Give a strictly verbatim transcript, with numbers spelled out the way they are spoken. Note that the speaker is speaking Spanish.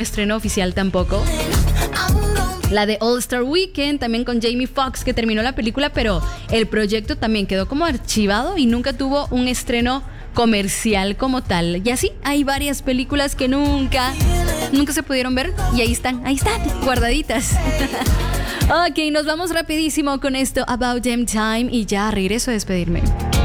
estreno oficial tampoco. La de All Star Weekend, también con Jamie Foxx, que terminó la película, pero el proyecto también quedó como archivado y nunca tuvo un estreno comercial como tal. Y así hay varias películas que nunca, nunca se pudieron ver y ahí están, ahí están, guardaditas. Ok, nos vamos rapidísimo con esto, About Damn Time, y ya regreso a despedirme.